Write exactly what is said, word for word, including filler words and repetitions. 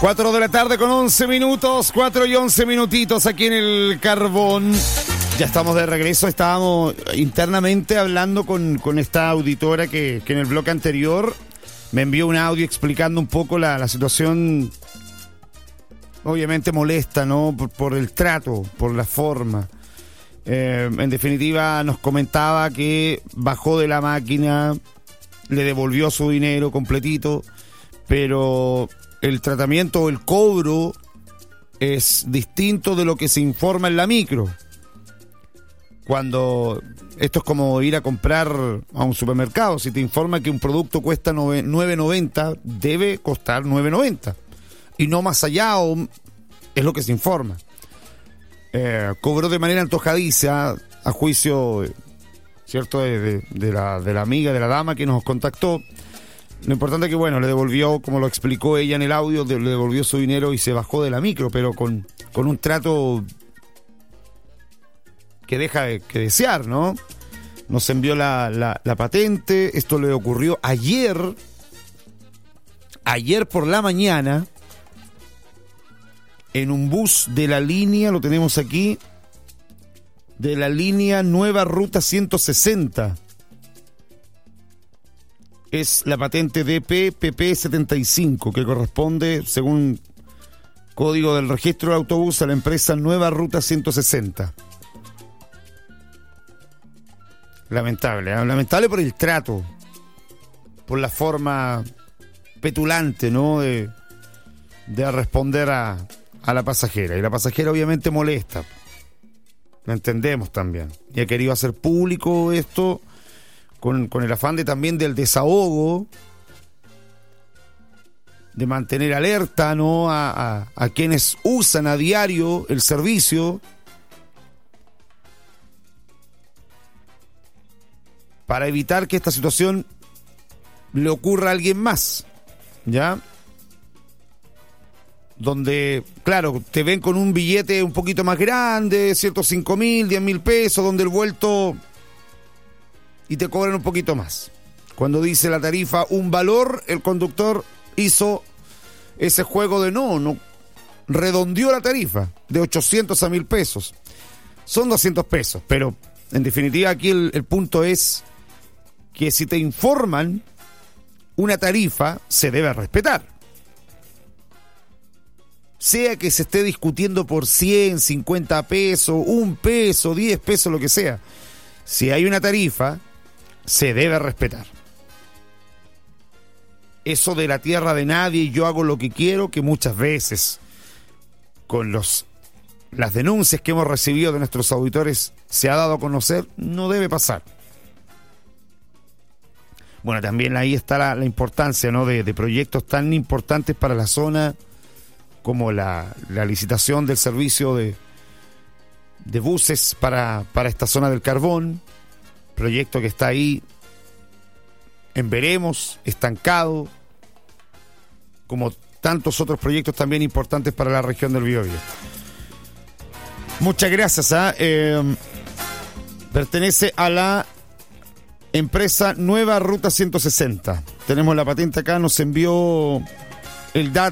cuatro de la tarde con once minutos, cuatro y once minutitos aquí en el Carbón. Ya estamos de regreso, estábamos internamente hablando con, con esta auditora que, que en el bloque anterior me envió un audio explicando un poco la, la situación, obviamente molesta, ¿no? Por, por el trato, por la forma. Eh, en definitiva nos comentaba que bajó de la máquina, le devolvió su dinero completito, pero el tratamiento o el cobro es distinto de lo que se informa en la micro. Cuando esto es como ir a comprar a un supermercado, si te informa que un producto cuesta nueve noventa, debe costar nueve noventa y no más allá, o es lo que se informa. Eh, cobró de manera antojadiza, a juicio, cierto, de, de, de, la, de la amiga, de la dama que nos contactó. Lo importante es que, bueno, le devolvió, como lo explicó ella en el audio, le devolvió su dinero y se bajó de la micro, pero con, con un trato que deja de, que desear, ¿no? Nos envió la, la, la patente. Esto le ocurrió ayer, ayer por la mañana, en un bus de la línea, lo tenemos aquí, de la línea Nueva Ruta ciento sesenta. Es la patente D P P P setenta y cinco, que corresponde, según código del registro de autobús, a la empresa Nueva Ruta ciento sesenta. Lamentable, ¿eh? Lamentable por el trato, por la forma petulante, ¿no? De, de responder a, a la pasajera. Y la pasajera obviamente molesta. Lo entendemos también. Y ha querido hacer público esto con, con el afán de también del desahogo, de mantener alerta, ¿no? A, a, a quienes usan a diario el servicio, para evitar que esta situación le ocurra a alguien más, ¿ya? Donde, claro, te ven con un billete un poquito más grande, ciertos cinco mil, diez mil pesos, donde el vuelto, y te cobran un poquito más. Cuando dice la tarifa un valor, el conductor hizo ese juego de no, no, redondeó la tarifa de ochocientos a mil pesos. Son doscientos pesos, pero en definitiva aquí el, el punto es que si te informan una tarifa, se debe respetar. Sea que se esté discutiendo por cien, cincuenta pesos, un peso, diez pesos, lo que sea. Si hay una tarifa, se debe respetar. Eso de la tierra de nadie y yo hago lo que quiero, que muchas veces con los las denuncias que hemos recibido de nuestros auditores se ha dado a conocer, no debe pasar. Bueno, también ahí está la, la importancia, ¿no? de, de proyectos tan importantes para la zona como la, la licitación del servicio de, de buses para, para esta zona del Carbón, proyecto que está ahí en veremos, estancado, como tantos otros proyectos también importantes para la región del Biobío. Muchas gracias. ¿eh? Eh, pertenece a la empresa Nueva Ruta ciento sesenta. Tenemos la patente acá, nos envió el dato.